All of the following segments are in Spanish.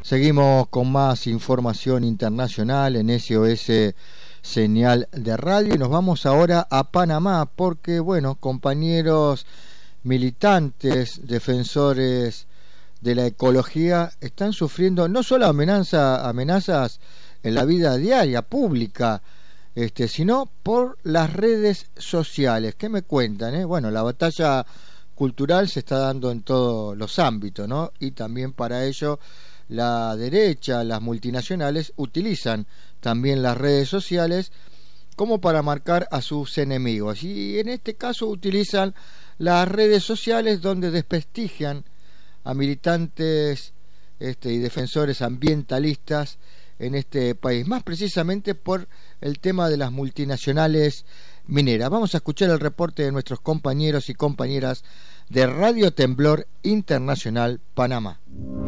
Seguimos con más información internacional en SOS Señal de Radio y nos vamos ahora a Panamá porque, bueno, compañeros militantes, defensores de la ecología están sufriendo no solo amenazas en la vida diaria, pública, sino por las redes sociales. ¿Qué me cuentan? Bueno, la batalla cultural se está dando en todos los ámbitos, ¿no? Y también para ello la derecha, las multinacionales utilizan también las redes sociales como para marcar a sus enemigos, y en este caso utilizan las redes sociales donde desprestigian a militantes y defensores ambientalistas en este país, más precisamente por el tema de las multinacionales mineras. Vamos a escuchar el reporte de nuestros compañeros y compañeras de Radio Temblor Internacional Panamá.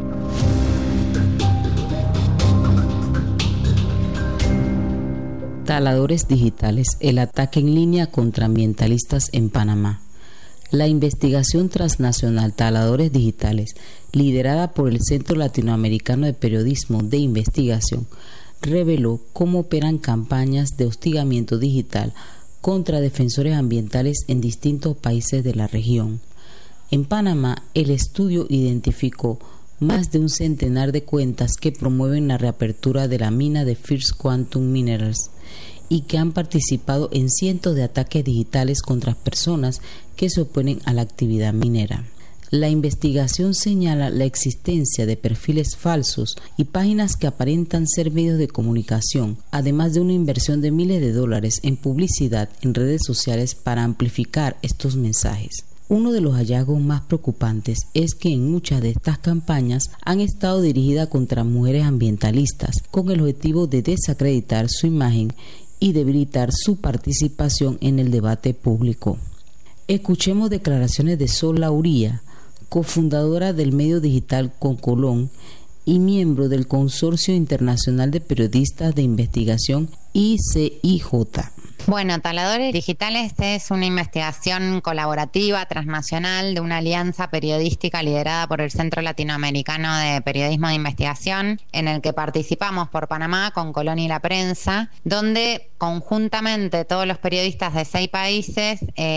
Taladores digitales, el ataque en línea contra ambientalistas en Panamá. La investigación transnacional Taladores Digitales, liderada por el Centro Latinoamericano de Periodismo de Investigación, reveló cómo operan campañas de hostigamiento digital contra defensores ambientales en distintos países de la región. En Panamá, el estudio identificó más de un centenar de cuentas que promueven la reapertura de la mina de First Quantum Minerals y que han participado en cientos de ataques digitales contra personas que se oponen a la actividad minera. La investigación señala la existencia de perfiles falsos y páginas que aparentan ser medios de comunicación, además de una inversión de miles de dólares en publicidad en redes sociales para amplificar estos mensajes. Uno de los hallazgos más preocupantes es que en muchas de estas campañas han estado dirigidas contra mujeres ambientalistas con el objetivo de desacreditar su imagen y debilitar su participación en el debate público. Escuchemos declaraciones de Sol Lauría, cofundadora del medio digital Concolón y miembro del Consorcio Internacional de Periodistas de Investigación ICIJ. Bueno, Taladores Digitales es una investigación colaborativa transnacional de una alianza periodística liderada por el Centro Latinoamericano de Periodismo de Investigación, en el que participamos por Panamá, con Colón y la prensa, donde conjuntamente todos los periodistas de 6 países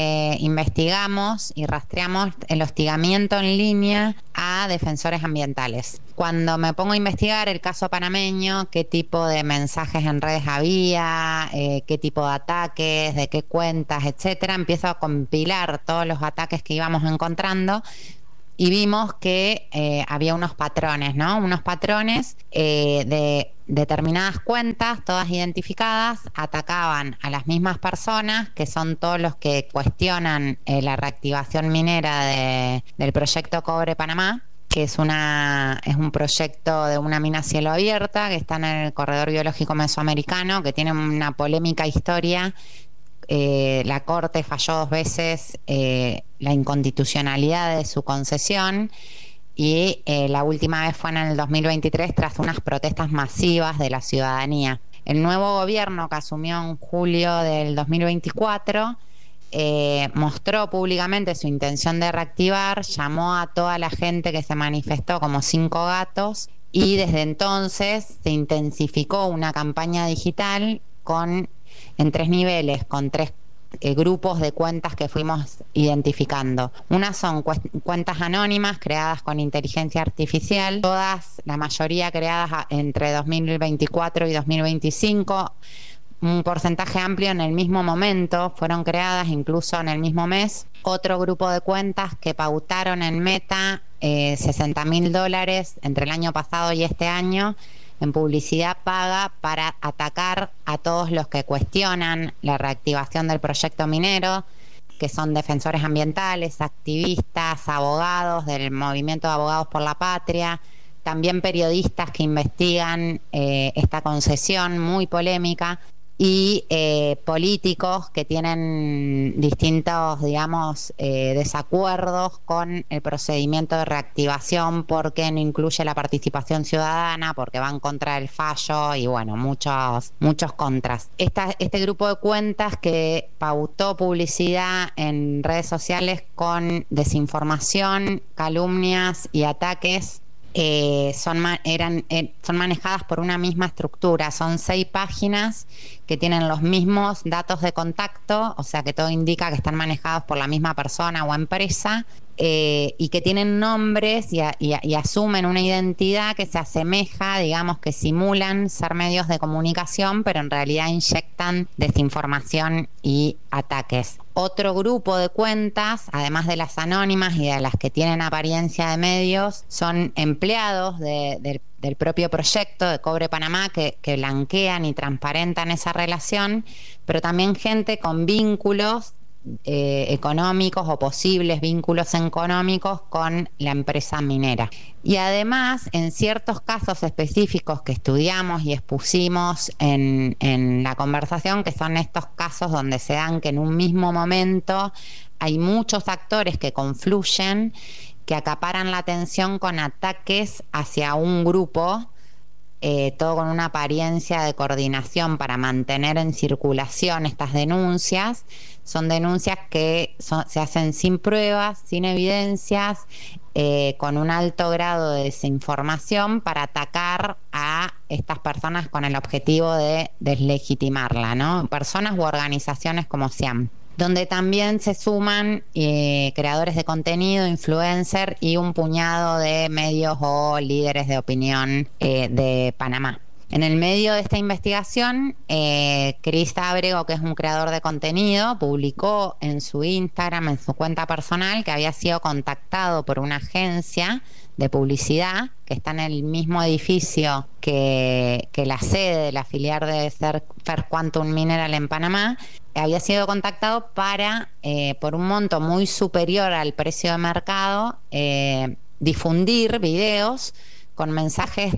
investigamos y rastreamos el hostigamiento en línea a defensores ambientales. Cuando me pongo a investigar el caso panameño, qué tipo de mensajes en redes había, qué tipo de ataques, de qué cuentas, etcétera, empiezo a compilar todos los ataques que íbamos encontrando y vimos que había unos patrones, ¿no? Unos patrones de determinadas cuentas, todas identificadas, atacaban a las mismas personas, que son todos los que cuestionan la reactivación minera del proyecto Cobre Panamá, que es un proyecto de una mina a cielo abierta que está en el corredor biológico mesoamericano, que tiene una polémica historia. La Corte falló 2 veces la inconstitucionalidad de su concesión y la última vez fue en el 2023 tras unas protestas masivas de la ciudadanía. El nuevo gobierno, que asumió en julio del 2024, mostró públicamente su intención de reactivar, llamó a toda la gente que se manifestó como 5 gatos y desde entonces se intensificó una campaña digital en 3 niveles, con 3 grupos de cuentas que fuimos identificando. Unas son cuentas anónimas creadas con inteligencia artificial, la mayoría creadas entre 2024 y 2025, un porcentaje amplio en el mismo momento, fueron creadas incluso en el mismo mes. Otro grupo de cuentas que pautaron en Meta $60.000 entre el año pasado y este año en publicidad paga para atacar a todos los que cuestionan la reactivación del proyecto minero, que son defensores ambientales, activistas, abogados del Movimiento de Abogados por la Patria, también periodistas que investigan esta concesión muy polémica, y políticos que tienen distintos, desacuerdos con el procedimiento de reactivación, porque no incluye la participación ciudadana, porque van contra el fallo y bueno, muchos contras. Este grupo de cuentas que pautó publicidad en redes sociales con desinformación, calumnias y ataques son manejadas por una misma estructura. Son 6 páginas que tienen los mismos datos de contacto, o sea que todo indica que están manejados por la misma persona o empresa, y que tienen nombres y asumen una identidad que se asemeja, digamos, que simulan ser medios de comunicación, pero en realidad inyectan desinformación y ataques. Otro grupo de cuentas, además de las anónimas y de las que tienen apariencia de medios, son empleados del propio proyecto de Cobre Panamá que blanquean y transparentan esa relación, pero también gente con vínculos económicos o posibles vínculos económicos con la empresa minera. Y además, en ciertos casos específicos que estudiamos y expusimos en la conversación, que son estos casos donde se dan que en un mismo momento hay muchos actores que confluyen, que acaparan la atención con ataques hacia un grupo, todo con una apariencia de coordinación para mantener en circulación estas denuncias. Son denuncias que se hacen sin pruebas, sin evidencias, con un alto grado de desinformación para atacar a estas personas con el objetivo de deslegitimarla, ¿no? Personas u organizaciones como SIAM, donde también se suman creadores de contenido, influencer y un puñado de medios o líderes de opinión de Panamá. En el medio de esta investigación, Cris Ábrego, que es un creador de contenido, publicó en su Instagram, en su cuenta personal, que había sido contactado por una agencia de publicidad que está en el mismo edificio que la sede de la filial de Fair Quantum Mineral en Panamá. Había sido contactado para, por un monto muy superior al precio de mercado, difundir videos con mensajes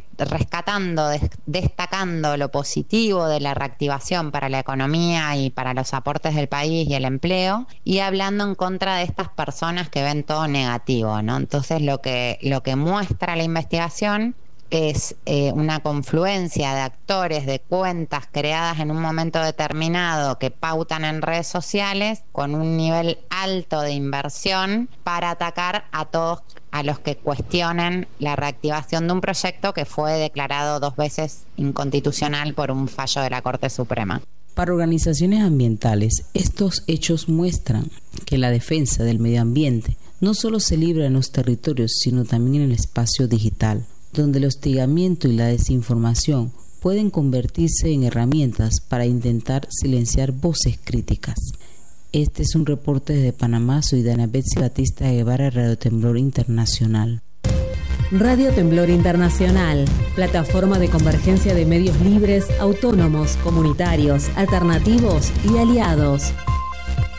destacando lo positivo de la reactivación para la economía y para los aportes del país y el empleo, y hablando en contra de estas personas que ven todo negativo, ¿no? Entonces lo que muestra la investigación es una confluencia de actores, de cuentas creadas en un momento determinado que pautan en redes sociales con un nivel alto de inversión para atacar a todos a los que cuestionen la reactivación de un proyecto que fue declarado 2 veces inconstitucional por un fallo de la Corte Suprema. Para organizaciones ambientales, estos hechos muestran que la defensa del medio ambiente no solo se libra en los territorios, sino también en el espacio digital, donde el hostigamiento y la desinformación pueden convertirse en herramientas para intentar silenciar voces críticas. Este es un reporte desde Panamá. Soy Dana Betsy Batista Guevara, Radio Temblor Internacional. Radio Temblor Internacional, plataforma de convergencia de medios libres, autónomos, comunitarios, alternativos y aliados.